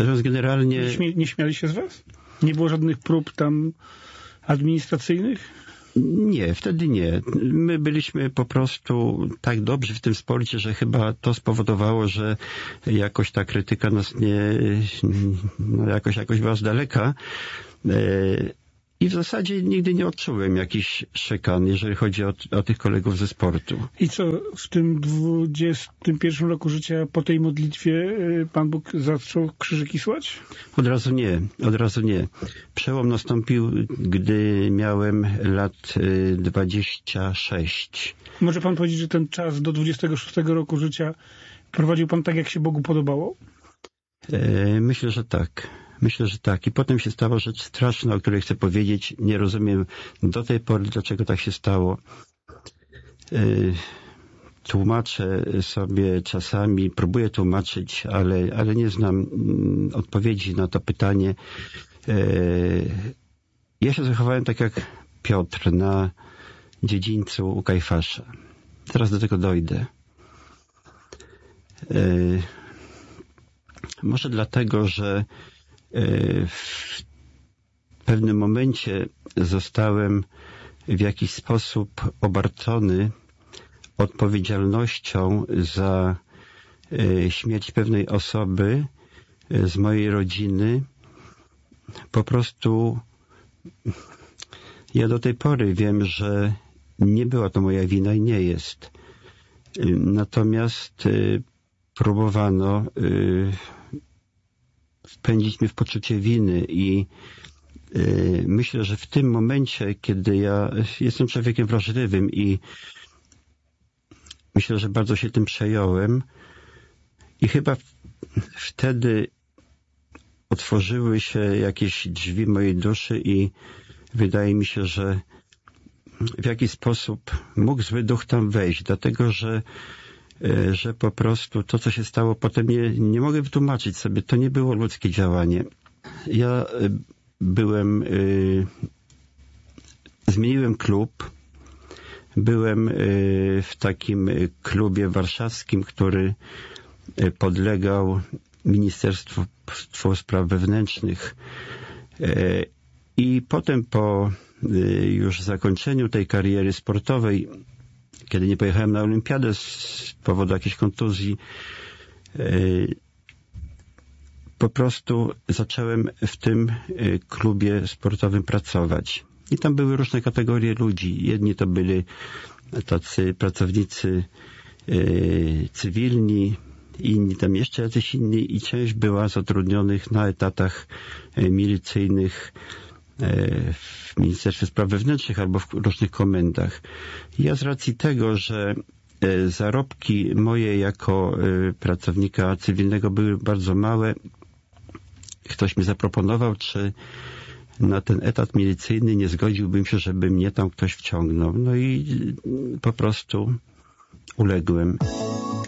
Natomiast generalnie... Nie śmiali się z was? Nie było żadnych prób tam administracyjnych? Nie, wtedy nie. My byliśmy po prostu tak dobrzy w tym sporcie, że chyba to spowodowało, że jakoś ta krytyka nas jakoś była z daleka. I w zasadzie nigdy nie odczułem jakichś szykan, jeżeli chodzi o tych kolegów ze sportu. I co w tym 21 roku życia po tej modlitwie Pan Bóg zaczął krzyżyki słać? Od razu nie. Przełom nastąpił, gdy miałem lat 26. Może Pan powiedzieć, że ten czas do 26 roku życia prowadził Pan tak, jak się Bogu podobało? Myślę, że tak. I potem się stała rzecz straszna, o której chcę powiedzieć. Nie rozumiem do tej pory, dlaczego tak się stało. Tłumaczę sobie czasami, próbuję tłumaczyć, ale nie znam odpowiedzi na to pytanie. Ja się zachowałem tak jak Piotr na dziedzińcu u Kajfasza. Teraz do tego dojdę. Może dlatego, że w pewnym momencie zostałem w jakiś sposób obarczony odpowiedzialnością za śmierć pewnej osoby z mojej rodziny. Po prostu ja do tej pory wiem, że nie była to moja wina i nie jest. Natomiast próbowano wpędzić mnie w poczucie winy i myślę, że w tym momencie, kiedy ja jestem człowiekiem wrażliwym i myślę, że bardzo się tym przejąłem i chyba wtedy otworzyły się jakieś drzwi mojej duszy i wydaje mi się, że w jakiś sposób mógł zły duch tam wejść, dlatego że po prostu to, co się stało potem, nie mogę wytłumaczyć sobie. To nie było ludzkie działanie. Ja zmieniłem klub. Byłem w takim klubie warszawskim, który podlegał Ministerstwu Spraw Wewnętrznych. I potem po już zakończeniu tej kariery sportowej, kiedy nie pojechałem na olimpiadę z powodu jakiejś kontuzji, po prostu zacząłem w tym klubie sportowym pracować. I tam były różne kategorie ludzi. Jedni to byli tacy pracownicy cywilni, inni tam jeszcze jacyś inni i część była zatrudnionych na etatach milicyjnych w Ministerstwie Spraw Wewnętrznych albo w różnych komendach. Ja z racji tego, że zarobki moje jako pracownika cywilnego były bardzo małe, ktoś mi zaproponował, czy na ten etat milicyjny nie zgodziłbym się, żeby mnie tam ktoś wciągnął. No i po prostu uległem.